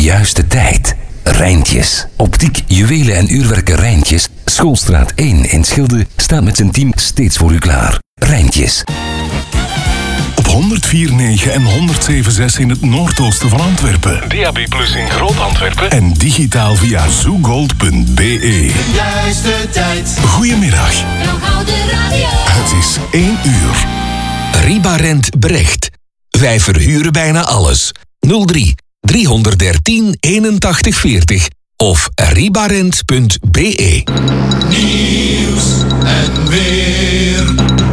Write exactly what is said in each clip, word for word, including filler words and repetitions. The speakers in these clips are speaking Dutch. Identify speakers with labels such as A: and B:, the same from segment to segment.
A: juiste tijd. Rijntjes. Optiek, juwelen en uurwerken Rijntjes. Schoolstraat één in Schilde staat met zijn team steeds voor u klaar. Rijntjes.
B: Op honderdvier komma negen en honderdzeven komma zes in het noordoosten van Antwerpen.
C: D A B plus in Groot-Antwerpen.
B: En digitaal via zoogold punt b e.
D: Juiste tijd.
B: Goedemiddag.
D: Radio.
B: Het is één uur.
E: Ribarent Brecht. Wij verhuren bijna alles. nul drie driehonderddertien eenentachtig veertig of ribarent punt b e.
D: Nieuws en weer.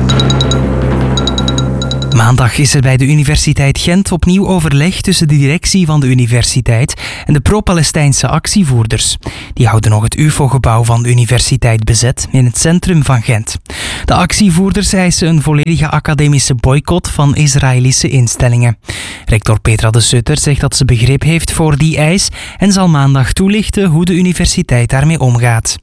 F: Maandag is er bij de Universiteit Gent opnieuw overleg tussen de directie van de universiteit en de pro-Palestijnse actievoerders. Die houden nog het U F O-gebouw van de universiteit bezet in het centrum van Gent. De actievoerders eisen een volledige academische boycott van Israëlische instellingen. Rector Petra de Sutter zegt dat ze begrip heeft voor die eis en zal maandag toelichten hoe de universiteit daarmee omgaat.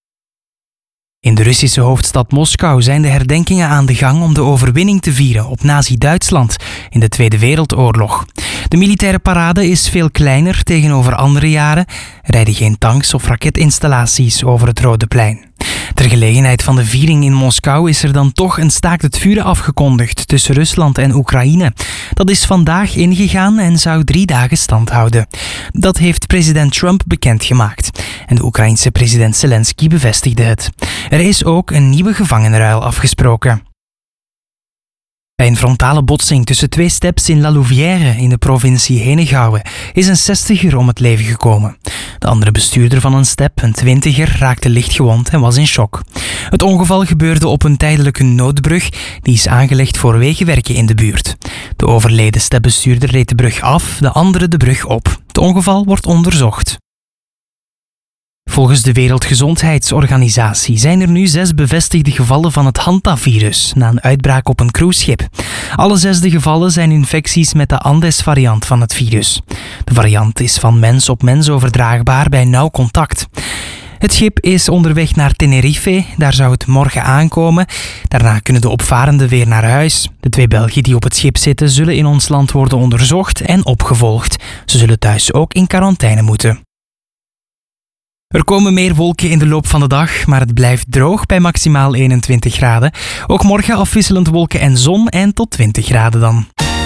F: In de Russische hoofdstad Moskou zijn de herdenkingen aan de gang om de overwinning te vieren op Nazi-Duitsland in de Tweede Wereldoorlog. De militaire parade is veel kleiner tegenover andere jaren. Er rijden geen tanks of raketinstallaties over het Rode Plein. Ter gelegenheid van de viering in Moskou is er dan toch een staakt het vuren afgekondigd tussen Rusland en Oekraïne. Dat is vandaag ingegaan en zou drie dagen stand houden. Dat heeft president Trump bekendgemaakt. En de Oekraïense president Zelensky bevestigde het. Er is ook een nieuwe gevangenenruil afgesproken. Bij een frontale botsing tussen twee steps in La Louvière in de provincie Henegouwen is een zestiger om het leven gekomen. De andere bestuurder van een step, een twintiger, raakte licht gewond en was in shock. Het ongeval gebeurde op een tijdelijke noodbrug die is aangelegd voor wegenwerken in de buurt. De overleden stepbestuurder reed de brug af, de andere de brug op. Het ongeval wordt onderzocht. Volgens de Wereldgezondheidsorganisatie zijn er nu zes bevestigde gevallen van het hantavirus na een uitbraak op een cruiseschip. Alle zes de gevallen zijn infecties met de Andes-variant van het virus. De variant is van mens op mens overdraagbaar bij nauw contact. Het schip is onderweg naar Tenerife, daar zou het morgen aankomen. Daarna kunnen de opvarenden weer naar huis. De twee Belgen die op het schip zitten zullen in ons land worden onderzocht en opgevolgd. Ze zullen thuis ook in quarantaine moeten. Er komen meer wolken in de loop van de dag, maar het blijft droog bij maximaal eenentwintig graden. Ook morgen afwisselend wolken en zon en tot twintig graden dan.